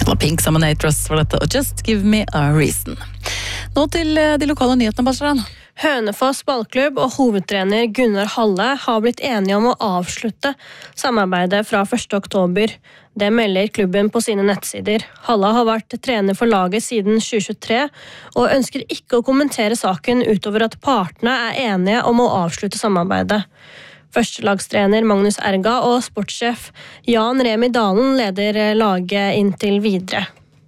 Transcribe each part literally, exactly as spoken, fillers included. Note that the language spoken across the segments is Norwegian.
var Pink sammen med Nate Russ for dette, og Just Give Me a Reason. Nå til de lokale nyhetene, Barsaran. Hønefoss ballklubb og hovedtrener Gunnar Halle har blitt enige om å avslutte samarbeidet fra første oktober. Det melder klubben på sine nettsider. Halle har vært trener for laget siden tjue tjuetre, og ønsker ikke å kommentere saken utover at partene er enige om å avslutte samarbeidet. Førstelagstrener Magnus Erga og sportssjef Jan Remi Dalen leder laget inntil videre.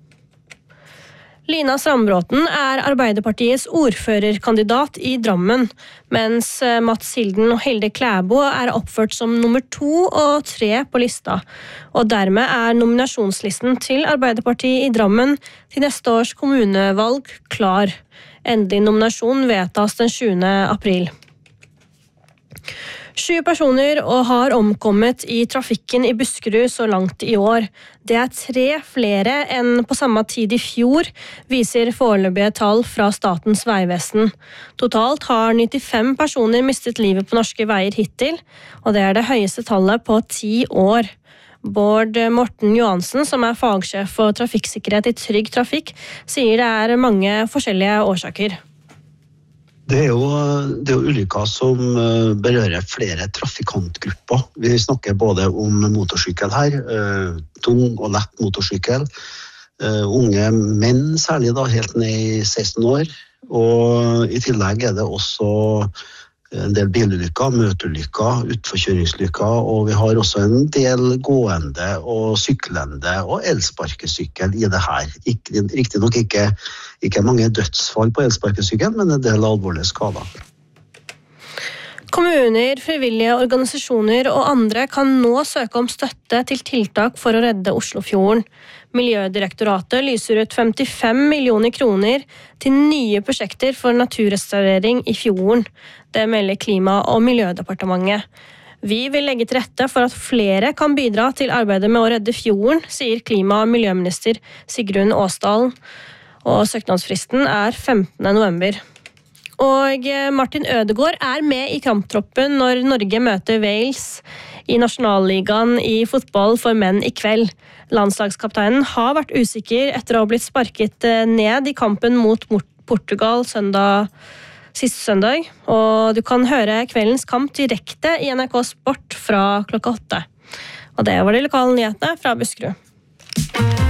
Lina Strandbråten er Arbeiderpartiets ordførerkandidat i Drammen, mens Mats Hilden og Hilde Klæbo er oppført som nummer to og tre på lista. Og dermed er nominasjonslisten til Arbeiderpartiet i Drammen til neste års kommunevalg klar. Endelig nominasjon vedtas den sjuende april. Sju personer har omkommet i trafikken i Buskerud så langt i år. Det er tre flere enn på samme tid i fjor, viser foreløpige tall fra Statens vegvesen. Totalt har nittifem personer mistet livet på norske veier hittil, og det er det høyeste tallet på ti år. Bård Morten Johansen, som er fagsjef for trafikksikkerhet i Trygg Trafikk, sier det er mange forskjellige årsaker. Det er, jo, det er jo ulykker som berører flere trafikantgrupper. Vi snakker både om motorsykkel her, tung og lett motorsykkel, unge menn særlig da, helt ned i seksten år, og i tillegg er det også en del bilulykker, møteulykker, utforkjøringsulykker, og vi har også en del gående og syklende og elsparkesykkel i det her. Ikke, riktig nok ikke, ikke mange dødsfall på elsparkesykkel, men en del alvorlige skader. Kommuner, frivillige organisasjoner og andre kan nå søke om støtte til tiltak for å redde Oslofjorden. Miljødirektoratet lyser ut femtifem millioner kroner til nye prosjekter for naturrestaurering i fjorden. Det melder Klima- og miljødepartementet. Vi vil legge til rette for at flere kan bidra til arbeidet med å redde fjorden, sier klima- og miljøminister Sigrun Åsdalen. Og søknadsfristen er femtende november. Og Martin Ødegaard er med i kamptroppen når Norge møter Wales i nasjonalligaen i fotball for menn i kveld. Landslagskapteinen har vært usikker etter å ha blitt sparket ned i kampen mot Portugal søndag, siste søndag. Og du kan høre kveldens kamp direkte i N R K Sport fra klokka åtte. Og det var de lokale nyhetene fra Buskerud.